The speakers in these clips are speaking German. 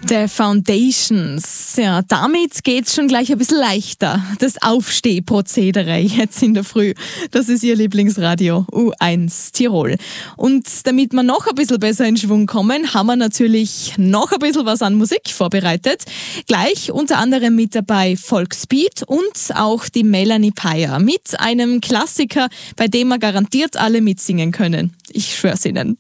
The Foundations. Ja, damit geht's schon gleich ein bisschen leichter. Das Aufstehprozedere jetzt in der Früh. Das ist Ihr Lieblingsradio U1 Tirol. Und damit wir noch ein bisschen besser in Schwung kommen, haben wir natürlich noch ein bisschen was an Musik vorbereitet. Gleich unter anderem mit dabei Volksbeat und auch die Melanie Peier mit einem Klassiker, bei dem wir garantiert alle mitsingen können. Ich schwör's Ihnen.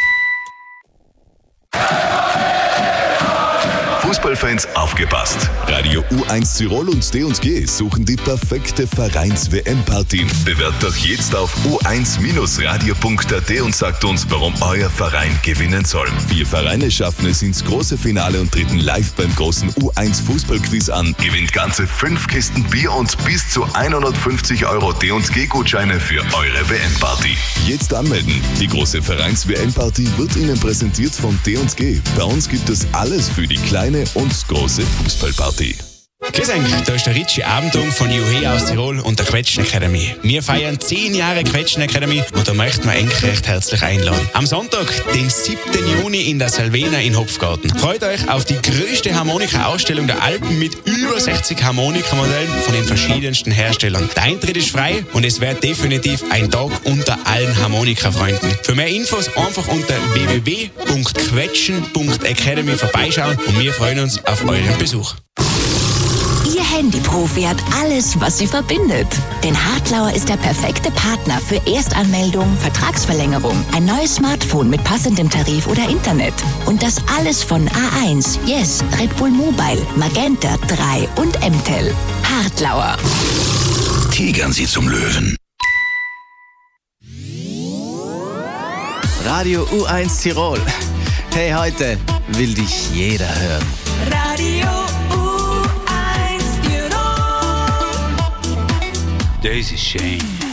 Fußballfans aufgepasst! Radio U1 Tirol und D&G suchen die perfekte Vereins-WM-Party. Bewerbt doch jetzt auf u1-radio.at und sagt uns, warum euer Verein gewinnen soll. 4 Vereine schaffen es ins große Finale und treten live beim großen U1 Fußballquiz an. Gewinnt ganze 5 Kisten Bier und bis zu 150 € D&G-Gutscheine für eure WM-Party. Jetzt anmelden. Die große Vereins-WM-Party wird Ihnen präsentiert von D&G. Bei uns gibt es alles für die kleine und große Fußballparty. Grüß euch, da ist der Ritchie Abendung von Juhe aus Tirol und der Quetschen Academy. Wir feiern 10 Jahre Quetschen Academy und da möchten wir eigentlich recht herzlich einladen. Am Sonntag, den 7. Juni in der Salvena in Hopfgarten. Freut euch auf die größte Harmonika-Ausstellung der Alpen mit über 60 Harmonikamodellen von den verschiedensten Herstellern. Der Eintritt ist frei und es wird definitiv ein Tag unter allen Harmonika-Freunden. Für mehr Infos einfach unter www.quetschen.academy vorbeischauen und wir freuen uns auf euren Besuch. Ihr Handyprofi hat alles, was sie verbindet. Denn Hartlauer ist der perfekte Partner für Erstanmeldung, Vertragsverlängerung, ein neues Smartphone mit passendem Tarif oder Internet. Und das alles von A1, Yes, Red Bull Mobile, Magenta 3 und MTEL. Hartlauer. Tigern Sie zum Löwen. Radio U1 Tirol. Hey, heute will dich jeder hören. Radio U1 Tirol. Daisy Shane.